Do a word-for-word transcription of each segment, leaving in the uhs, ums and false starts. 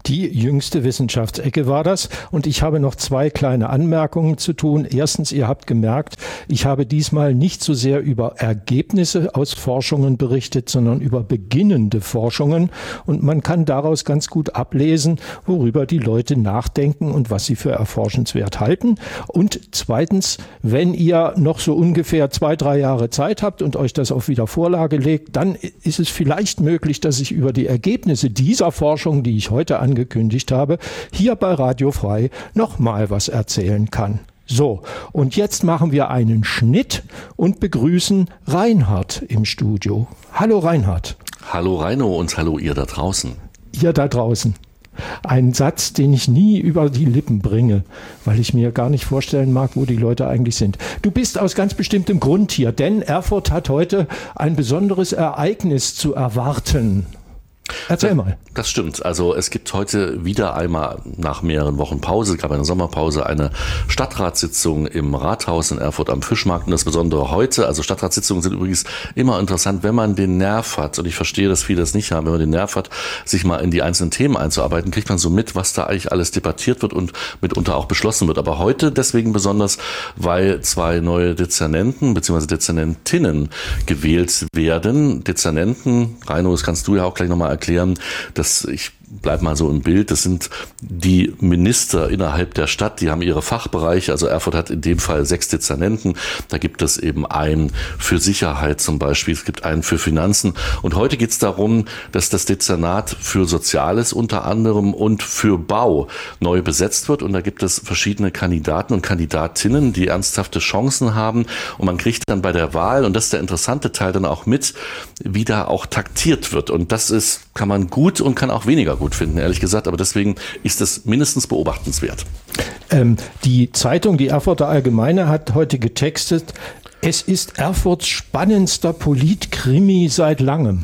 Die jüngste Wissenschaftsecke war das. Und ich habe noch zwei kleine Anmerkungen zu tun. Erstens, ihr habt gemerkt, ich habe diesmal nicht so sehr über Ergebnisse aus Forschungen berichtet, sondern über beginnende Forschungen. Und man kann daraus ganz gut ablesen, worüber die Leute nachdenken und was sie für erforschenswert halten. Und zweitens, wenn ihr noch so ungefähr zwei, drei Jahre Zeit habt und euch das auf Wiedervorlage legt, dann ist es vielleicht möglich, dass ich über die Ergebnisse dieser Forschung, die ich heute angekündigt habe, hier bei Radio Frei nochmal was erzählen kann. So, und jetzt machen wir einen Schnitt und begrüßen Reinhard im Studio. Hallo Reinhard. Hallo Reino und hallo ihr da draußen. Ihr da draußen. Ein Satz, den ich nie über die Lippen bringe, weil ich mir gar nicht vorstellen mag, wo die Leute eigentlich sind. Du bist aus ganz bestimmtem Grund hier, denn Erfurt hat heute ein besonderes Ereignis zu erwarten. Erzähl mal. Das stimmt. Also es gibt heute wieder einmal nach mehreren Wochen Pause, es gab eine Sommerpause, eine Stadtratssitzung im Rathaus in Erfurt am Fischmarkt. Und das Besondere heute, also Stadtratssitzungen sind übrigens immer interessant, wenn man den Nerv hat, und ich verstehe, dass viele das nicht haben, wenn man den Nerv hat, sich mal in die einzelnen Themen einzuarbeiten, kriegt man so mit, was da eigentlich alles debattiert wird und mitunter auch beschlossen wird. Aber heute deswegen besonders, weil zwei neue Dezernenten bzw. Dezernentinnen gewählt werden. Dezernenten, Reino, das kannst du ja auch gleich nochmal erklären, dass ich bleib mal so im Bild, das sind die Minister innerhalb der Stadt, die haben ihre Fachbereiche, also Erfurt hat in dem Fall sechs Dezernenten, da gibt es eben einen für Sicherheit zum Beispiel, es gibt einen für Finanzen und heute geht es darum, dass das Dezernat für Soziales unter anderem und für Bau neu besetzt wird und da gibt es verschiedene Kandidaten und Kandidatinnen, die ernsthafte Chancen haben und man kriegt dann bei der Wahl, und das ist der interessante Teil, dann auch mit, wie da auch taktiert wird und das ist, kann man gut und kann auch weniger gut finden, ehrlich gesagt, aber deswegen ist es mindestens beobachtenswert. Ähm, die Zeitung, die Erfurter Allgemeine, hat heute getextet, es ist Erfurts spannendster Politkrimi seit langem.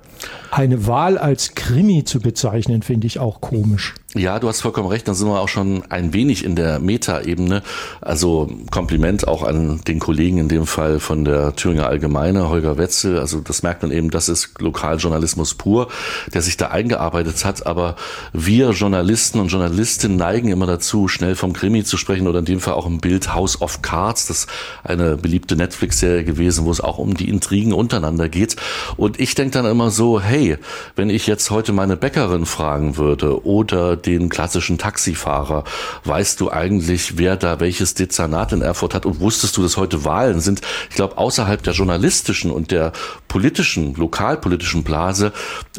Eine Wahl als Krimi zu bezeichnen, finde ich auch komisch. Ja, du hast vollkommen recht, dann sind wir auch schon ein wenig in der Meta-Ebene. Also Kompliment auch an den Kollegen in dem Fall von der Thüringer Allgemeine, Holger Wetzel. Also das merkt man eben, das ist Lokaljournalismus pur, der sich da eingearbeitet hat. Aber wir Journalisten und Journalistinnen neigen immer dazu, schnell vom Krimi zu sprechen oder in dem Fall auch im Bild House of Cards. Das ist eine beliebte Netflix-Serie gewesen, wo es auch um die Intrigen untereinander geht. Und ich denke dann immer so, hey, wenn ich jetzt heute meine Bäckerin fragen würde oder den klassischen Taxifahrer, weißt du eigentlich, wer da welches Dezernat in Erfurt hat und wusstest du, dass heute Wahlen sind? Ich glaube, außerhalb der journalistischen und der politischen, lokalpolitischen Blase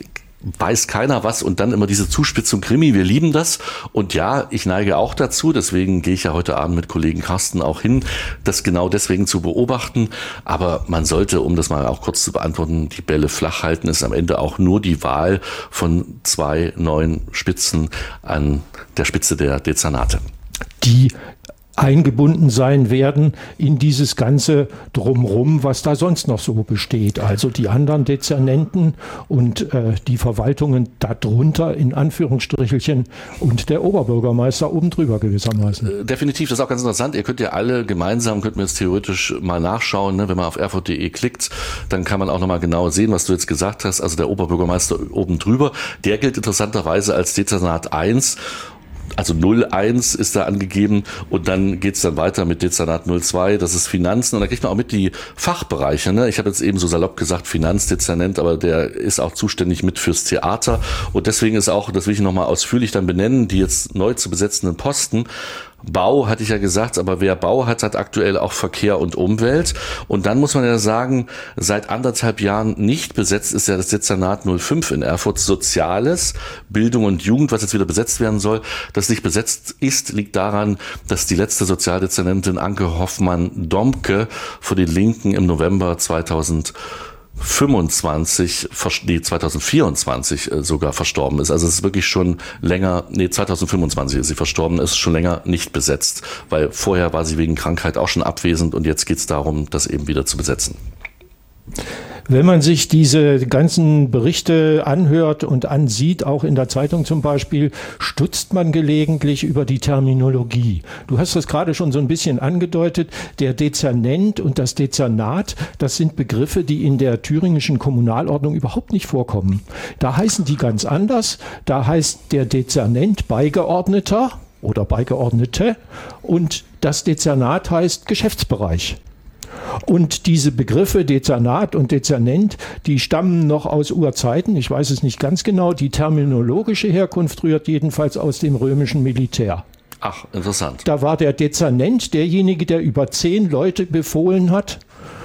weiß keiner was und dann immer diese Zuspitzung Krimi, wir lieben das und ja, ich neige auch dazu, deswegen gehe ich ja heute Abend mit Kollegen Carsten auch hin, das genau deswegen zu beobachten, aber man sollte, um das mal auch kurz zu beantworten, die Bälle flach halten, ist am Ende auch nur die Wahl von zwei neuen Spitzen an der Spitze der Dezernate. Die eingebunden sein werden in dieses ganze Drumrum, was da sonst noch so besteht. Also die anderen Dezernenten und äh, die Verwaltungen darunter in Anführungsstrichelchen und der Oberbürgermeister oben drüber gewissermaßen. Definitiv, das ist auch ganz interessant. Ihr könnt ja alle gemeinsam, könnt mir jetzt theoretisch mal nachschauen, ne? Wenn man auf erfurt punkt de klickt, dann kann man auch nochmal genau sehen, was du jetzt gesagt hast. Also der Oberbürgermeister oben drüber, der gilt interessanterweise als Dezernat eins. Also null eins ist da angegeben und dann geht's dann weiter mit Dezernat null zwei, das ist Finanzen und da kriegt man auch mit die Fachbereiche. Ne? Ich habe jetzt eben so salopp gesagt Finanzdezernent, aber der ist auch zuständig mit fürs Theater und deswegen ist auch, das will ich nochmal ausführlich dann benennen, die jetzt neu zu besetzenden Posten. Bau hatte ich ja gesagt, aber wer Bau hat, hat aktuell auch Verkehr und Umwelt. Und dann muss man ja sagen, seit anderthalb Jahren nicht besetzt ist ja das Dezernat null fünf in Erfurt Soziales, Bildung und Jugend, was jetzt wieder besetzt werden soll. Das nicht besetzt ist, liegt daran, dass die letzte Sozialdezernentin Anke Hoffmann-Domke vor den Linken im November zweitausendfünfundzwanzig, nee, zweitausendvierundzwanzig sogar verstorben ist. Also es ist wirklich schon länger, nee, zweitausendfünfundzwanzig ist sie verstorben, ist schon länger nicht besetzt, weil vorher war sie wegen Krankheit auch schon abwesend und jetzt geht es darum, das eben wieder zu besetzen. Wenn man sich diese ganzen Berichte anhört und ansieht, auch in der Zeitung zum Beispiel, stutzt man gelegentlich über die Terminologie. Du hast das gerade schon so ein bisschen angedeutet. Der Dezernent und das Dezernat, das sind Begriffe, die in der thüringischen Kommunalordnung überhaupt nicht vorkommen. Da heißen die ganz anders. Da heißt der Dezernent Beigeordneter oder Beigeordnete und das Dezernat heißt Geschäftsbereich. Und diese Begriffe Dezernat und Dezernent, die stammen noch aus Urzeiten, ich weiß es nicht ganz genau, die terminologische Herkunft rührt jedenfalls aus dem römischen Militär. Ach, interessant. Da war der Dezernent derjenige, der über zehn Leute befohlen hat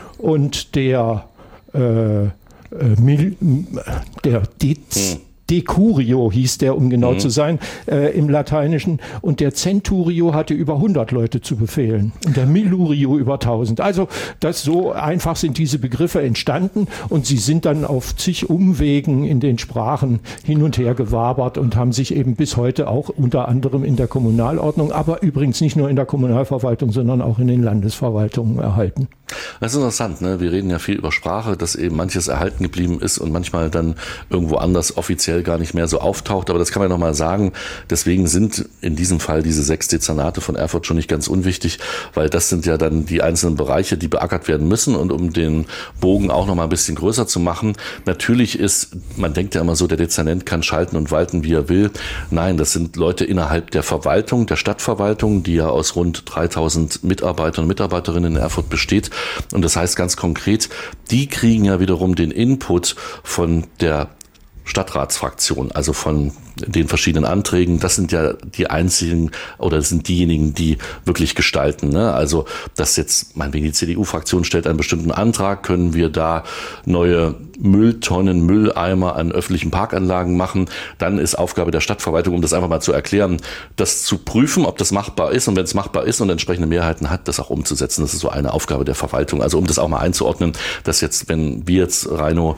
und der, äh, äh, Mil, der Dez... Hm. Decurio hieß der, um genau mhm. zu sein, äh, im Lateinischen. Und der Centurio hatte über hundert Leute zu befehlen. Und der Millurio über tausend. Also das so einfach sind diese Begriffe entstanden. Und sie sind dann auf zig Umwegen in den Sprachen hin und her gewabert und haben sich eben bis heute auch unter anderem in der Kommunalordnung, aber übrigens nicht nur in der Kommunalverwaltung, sondern auch in den Landesverwaltungen erhalten. Das ist interessant, ne? Wir reden ja viel über Sprache, dass eben manches erhalten geblieben ist und manchmal dann irgendwo anders offiziell gar nicht mehr so auftaucht, aber das kann man nochmal sagen. Deswegen sind in diesem Fall diese sechs Dezernate von Erfurt schon nicht ganz unwichtig, weil das sind ja dann die einzelnen Bereiche, die beackert werden müssen. Und um den Bogen auch nochmal ein bisschen größer zu machen, natürlich ist, man denkt ja immer so, der Dezernent kann schalten und walten, wie er will. Nein, das sind Leute innerhalb der Verwaltung, der Stadtverwaltung, die ja aus rund dreitausend Mitarbeitern und Mitarbeiterinnen in Erfurt besteht. Und das heißt ganz konkret, die kriegen ja wiederum den Input von der Stadtratsfraktion, also von den verschiedenen Anträgen. Das sind ja die einzigen oder das sind diejenigen, die wirklich gestalten. Ne? Also das jetzt, meinetwegen die C D U-Fraktion stellt einen bestimmten Antrag, können wir da neue Mülltonnen, Mülleimer an öffentlichen Parkanlagen machen. Dann ist Aufgabe der Stadtverwaltung, um das einfach mal zu erklären, das zu prüfen, ob das machbar ist und wenn es machbar ist und entsprechende Mehrheiten hat, das auch umzusetzen. Das ist so eine Aufgabe der Verwaltung. Also um das auch mal einzuordnen, dass jetzt, wenn wir jetzt, Reino,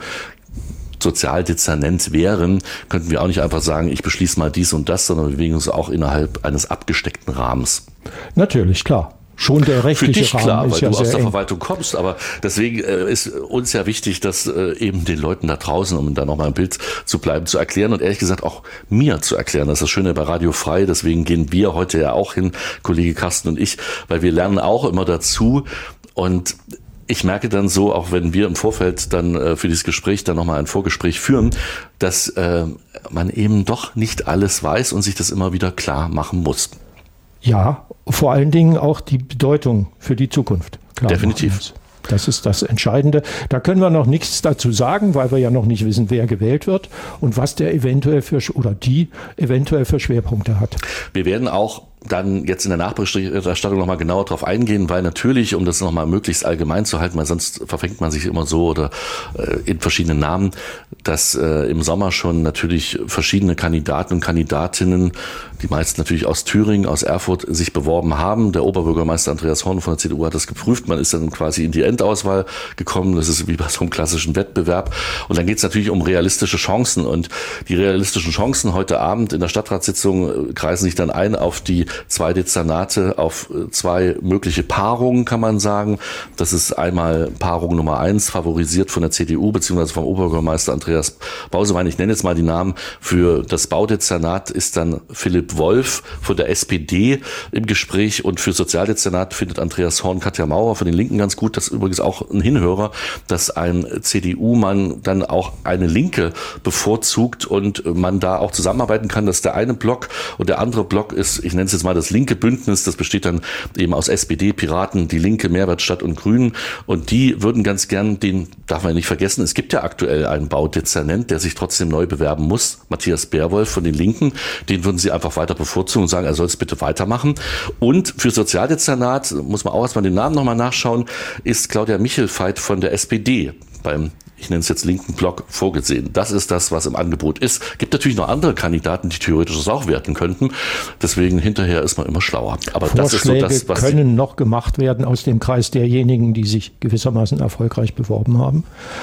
Sozialdezernent wären, könnten wir auch nicht einfach sagen, ich beschließe mal dies und das, sondern wir bewegen uns auch innerhalb eines abgesteckten Rahmens. Natürlich, klar. Schon der rechtliche Für dich Rahmen klar, ist weil ja du aus der eng. Verwaltung kommst, aber deswegen äh, ist uns ja wichtig, dass äh, eben den Leuten da draußen, um da nochmal im Bild zu bleiben, zu erklären und ehrlich gesagt auch mir zu erklären. Das ist das Schöne bei Radio Frei, deswegen gehen wir heute ja auch hin, Kollege Carsten und ich, weil wir lernen auch immer dazu und ich merke dann so, auch wenn wir im Vorfeld dann äh, für dieses Gespräch dann nochmal ein Vorgespräch führen, dass äh, man eben doch nicht alles weiß und sich das immer wieder klar machen muss. Ja, vor allen Dingen auch die Bedeutung für die Zukunft. Klar Definitiv. Das ist das Entscheidende. Da können wir noch nichts dazu sagen, weil wir ja noch nicht wissen, wer gewählt wird und was der eventuell für oder die eventuell für Schwerpunkte hat. Wir werden auch dann jetzt in der Nachberichterstattung nochmal genauer drauf eingehen, weil natürlich, um das nochmal möglichst allgemein zu halten, weil sonst verfängt man sich immer so oder äh, in verschiedenen Namen, dass äh, im Sommer schon natürlich verschiedene Kandidaten und Kandidatinnen, die meisten natürlich aus Thüringen, aus Erfurt, sich beworben haben. Der Oberbürgermeister Andreas Horn von der C D U hat das geprüft. Man ist dann quasi in die Endauswahl gekommen. Das ist wie bei so einem klassischen Wettbewerb. Und dann geht es natürlich um realistische Chancen. Und die realistischen Chancen heute Abend in der Stadtratssitzung kreisen sich dann ein auf die zwei Dezernate, auf zwei mögliche Paarungen, kann man sagen. Das ist einmal Paarung Nummer eins, favorisiert von der C D U beziehungsweise vom Oberbürgermeister Andreas Bausewein. Ich nenne jetzt mal die Namen. Für das Baudezernat ist dann Philipp Wolf von der S P D im Gespräch und für Sozialdezernat findet Andreas Horn Katja Maurer von den Linken ganz gut. Das ist übrigens auch ein Hinhörer, dass ein C D U-Mann dann auch eine Linke bevorzugt und man da auch zusammenarbeiten kann. Das ist der eine Block und der andere Block ist, ich nenne es jetzt mal das linke Bündnis, das besteht dann eben aus S P D, Piraten, die Linke, Mehrwertstadt und Grünen und die würden ganz gern, den darf man nicht vergessen, es gibt ja aktuell einen Baudezernent, der sich trotzdem neu bewerben muss, Matthias Bärwolf von den Linken, den würden sie einfach weiter bevorzugen und sagen, er soll es bitte weitermachen. Und für Sozialdezernat, muss man auch erstmal den Namen nochmal nachschauen, ist Claudia Michelfeit von der S P D beim, ich nenne es jetzt linken Block, vorgesehen. Das ist das, was im Angebot ist. Gibt natürlich noch andere Kandidaten, die theoretisch das auch werten könnten. Deswegen hinterher ist man immer schlauer. Aber Vorschläge das ist so das, was können noch gemacht werden aus dem Kreis derjenigen, die sich gewissermaßen erfolgreich beworben haben.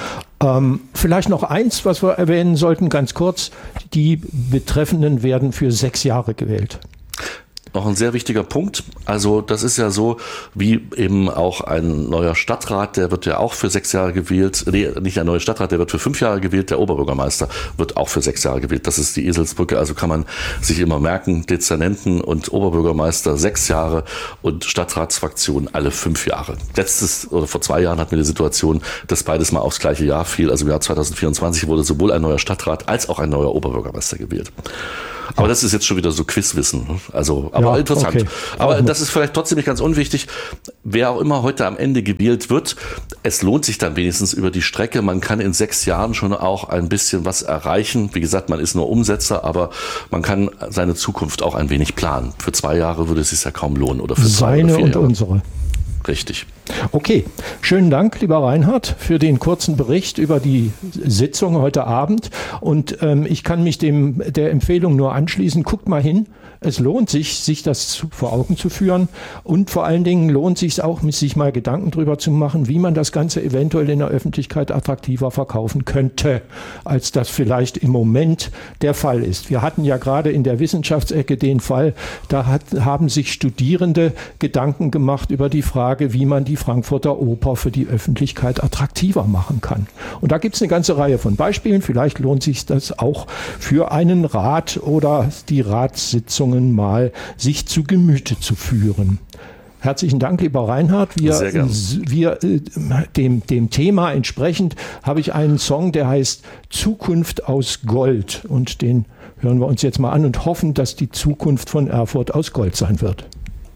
Ähm, vielleicht noch eins, was wir erwähnen sollten, ganz kurz. Die Betreffenden werden für sechs Jahre gewählt. noch ein sehr wichtiger Punkt. Also das ist ja so, wie eben auch ein neuer Stadtrat, der wird ja auch für sechs Jahre gewählt. Nee, nicht ein neuer Stadtrat, der wird für fünf Jahre gewählt. Der Oberbürgermeister wird auch für sechs Jahre gewählt. Das ist die Eselsbrücke. Also kann man sich immer merken, Dezernenten und Oberbürgermeister sechs Jahre und Stadtratsfraktion alle fünf Jahre. Letztes oder vor zwei Jahren hatten wir die Situation, dass beides mal aufs gleiche Jahr fiel. Also im Jahr zwanzig vierundzwanzig wurde sowohl ein neuer Stadtrat als auch ein neuer Oberbürgermeister gewählt. Aber das ist jetzt schon wieder so Quizwissen. Also, aber ja, interessant. Okay. Aber das ist vielleicht trotzdem nicht ganz unwichtig. Wer auch immer heute am Ende gewählt wird, es lohnt sich dann wenigstens über die Strecke. Man kann in sechs Jahren schon auch ein bisschen was erreichen. Wie gesagt, man ist nur Umsetzer, aber man kann seine Zukunft auch ein wenig planen. Für zwei Jahre würde es sich ja kaum lohnen oder für zwei Seine oder vier und Jahre. Unsere. Richtig. Okay, schönen Dank, lieber Reinhard, für den kurzen Bericht über die Sitzung heute Abend. Und ähm, ich kann mich dem der Empfehlung nur anschließen. Guckt mal hin. Es lohnt sich, sich das zu, vor Augen zu führen. Und vor allen Dingen lohnt sich auch, sich mal Gedanken drüber zu machen, wie man das Ganze eventuell in der Öffentlichkeit attraktiver verkaufen könnte, als das vielleicht im Moment der Fall ist. Wir hatten ja gerade in der Wissenschaftsecke den Fall, da hat, haben sich Studierende Gedanken gemacht über die Frage, wie man die Frankfurter Oper für die Öffentlichkeit attraktiver machen kann. Und da gibt es eine ganze Reihe von Beispielen. Vielleicht lohnt sich das auch für einen Rat oder die Ratssitzungen mal sich zu Gemüte zu führen. Herzlichen Dank, lieber Reinhard. Wir, wir dem, dem Thema entsprechend habe ich einen Song, der heißt Zukunft aus Gold. Und den hören wir uns jetzt mal an und hoffen, dass die Zukunft von Erfurt aus Gold sein wird.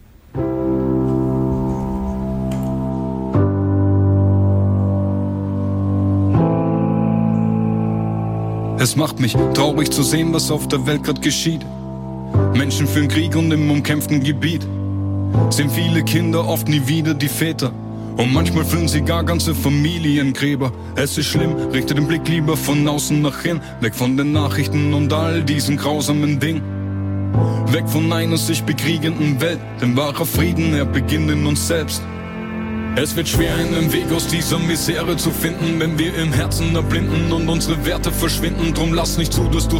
Es macht mich traurig zu sehen, was auf der Welt gerade geschieht. Menschen führen Krieg und im umkämpften Gebiet sehen viele Kinder oft nie wieder die Väter. Und manchmal füllen sie gar ganze Familiengräber. Es ist schlimm, richte den Blick lieber von außen nach hin. Weg von den Nachrichten und all diesen grausamen Dingen. Weg von einer sich bekriegenden Welt, denn wahrer Frieden, er beginnt in uns selbst. Es wird schwer, einen Weg aus dieser Misere zu finden, wenn wir im Herzen erblinden und unsere Werte verschwinden. Drum lass nicht zu, dass du